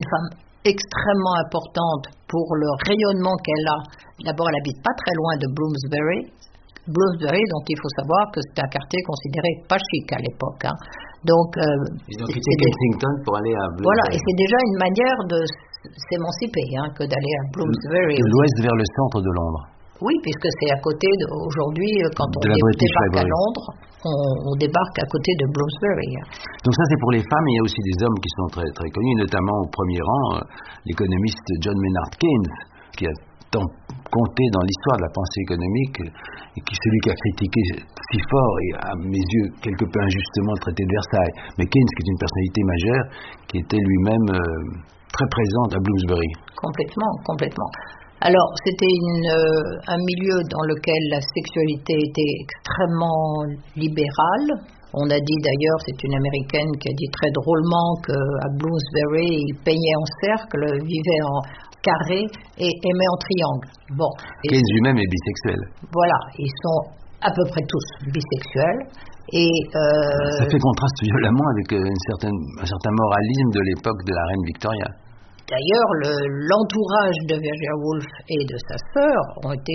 Une femme extrêmement importante pour le rayonnement qu'elle a. D'abord, elle habite pas très loin de Bloomsbury. Bloomsbury, dont il faut savoir que c'est un quartier considéré pas chic à l'époque. Donc, ils ont quitté Kensington pour aller à Bloomsbury. Voilà, et c'est déjà une manière de s'émanciper que d'aller à Bloomsbury. De l'ouest vers le centre de Londres. Oui, puisque c'est à côté, aujourd'hui, quand on débarque à Londres, on débarque à côté de Bloomsbury. Donc ça, c'est pour les femmes. Il y a aussi des hommes qui sont très, très connus, notamment au premier rang, l'économiste John Maynard Keynes, qui a tant compté dans l'histoire de la pensée économique, et qui est celui qui a critiqué si fort, et à mes yeux, quelque peu injustement, le traité de Versailles. Mais Keynes, qui est une personnalité majeure, qui était lui-même très présente à Bloomsbury. Complètement. Alors, c'était un milieu dans lequel la sexualité était extrêmement libérale. On a dit d'ailleurs, c'est une Américaine qui a dit très drôlement qu'à Bloomsbury, ils peignaient en cercle, vivaient en carré et aimaient en triangle. Bon. Keynes lui-même est bisexuel. Voilà, ils sont à peu près tous bisexuels. Et ça fait contraste violemment avec un certain moralisme de l'époque de la reine Victoria. D'ailleurs, l'entourage de Virginia Woolf et de sa sœur a été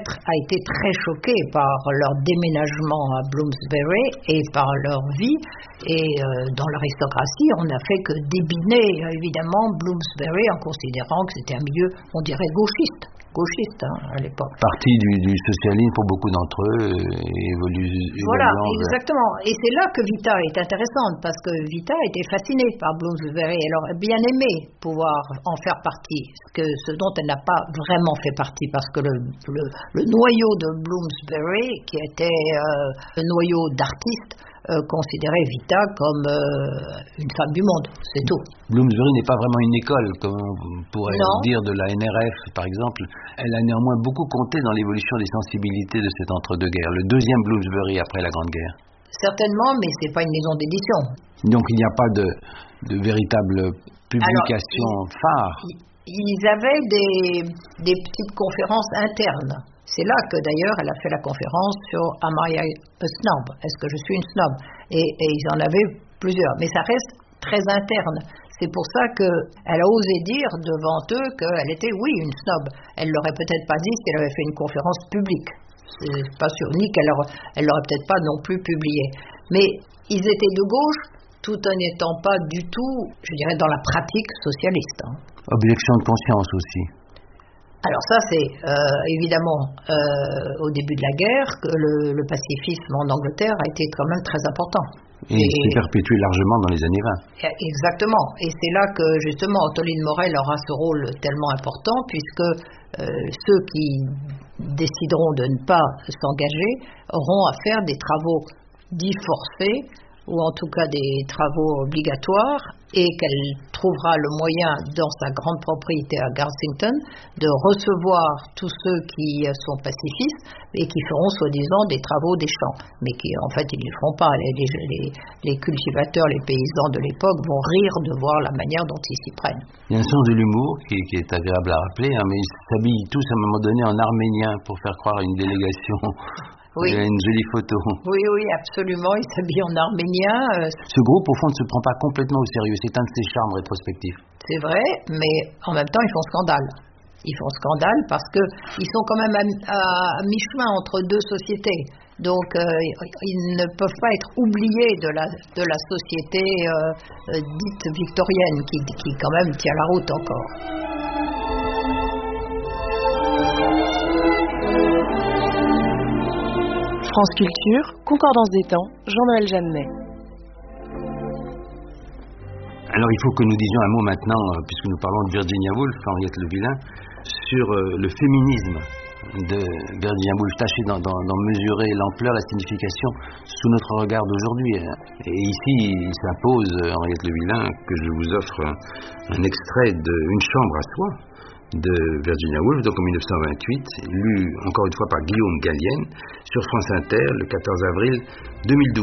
très choqué par leur déménagement à Bloomsbury et par leur vie. Et dans l'aristocratie, on n'a fait que débiner évidemment Bloomsbury en considérant que c'était un milieu, on dirait, gauchiste à l'époque. Parti du socialisme pour beaucoup d'entre eux évolue. Voilà, exactement. Et c'est là que Vita est intéressante, parce que Vita était fascinée par Bloomsbury. Elle aurait bien aimé pouvoir en faire partie, ce dont elle n'a pas vraiment fait partie, parce que le noyau de Bloomsbury, qui était un noyau d'artistes, considérait Vita comme une femme du monde, c'est tout. Bloomsbury n'est pas vraiment une école, comme on pourrait dire de la NRF, par exemple. Elle a néanmoins beaucoup compté dans l'évolution des sensibilités de cet entre-deux-guerres, le deuxième Bloomsbury après la Grande Guerre. Certainement, mais c'est pas une maison d'édition. Donc il n'y a pas de véritable publication phare. Ils avaient des petites conférences internes. C'est là que d'ailleurs elle a fait la conférence sur Am I a Snob? Est-ce que je suis une snob? Et ils en avaient plusieurs, mais ça reste très interne. C'est pour ça qu'elle a osé dire devant eux qu'elle était, oui, une snob. Elle l'aurait peut-être pas dit si elle avait fait une conférence publique. C'est pas sûr, ni elle l'aurait peut-être pas non plus publié. Mais ils étaient de gauche, tout en n'étant pas du tout, je dirais, dans la pratique socialiste. Objection de conscience aussi. Alors ça, c'est évidemment au début de la guerre que le pacifisme en Angleterre a été quand même très important. Et s'est perpétué largement dans les années 20. Exactement. Et c'est là que justement Ottoline Morel aura ce rôle tellement important, puisque ceux qui décideront de ne pas s'engager auront à faire des travaux dits forcés, ou en tout cas des travaux obligatoires, et qu'elle trouvera le moyen dans sa grande propriété à Garsington de recevoir tous ceux qui sont pacifistes et qui feront soi-disant des travaux des champs, mais qui en fait ils ne le feront pas. Les cultivateurs, les paysans de l'époque vont rire de voir la manière dont ils s'y prennent. Il y a un sens de l'humour qui est agréable à rappeler, mais ils s'habillent tous à un moment donné en arménien pour faire croire à une délégation. Oui. Il y a une jolie photo. Oui, absolument. Il s'habille en arménien. Ce groupe, au fond, ne se prend pas complètement au sérieux. C'est un de ses charmes rétrospectifs. C'est vrai, mais en même temps, ils font scandale. Ils font scandale parce qu'ils sont quand même à mi-chemin entre deux sociétés. Donc, ils ne peuvent pas être oubliés de la société dite victorienne, qui quand même tient la route encore. France Culture, Concordance des temps, Jean-Noël Jeannet. Alors il faut que nous disions un mot maintenant, puisque nous parlons de Virginia Woolf, Henriette Le Villain, sur le féminisme de Virginia Woolf, tâcher d'en mesurer l'ampleur, la signification sous notre regard d'aujourd'hui. Et ici, il s'impose, Henriette Le Villain, que je vous offre un extrait d'Une chambre à soi, de Virginia Woolf, donc en 1928, lu encore une fois par Guillaume Gallienne, sur France Inter, le 14 avril 2012.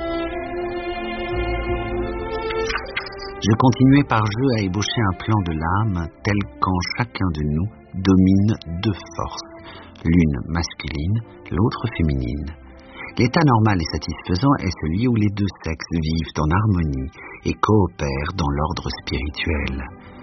Je continuais par jeu à ébaucher un plan de l'âme tel qu'en chacun de nous domine deux forces, l'une masculine, l'autre féminine. L'état normal et satisfaisant est celui où les deux sexes vivent en harmonie et coopèrent dans l'ordre spirituel.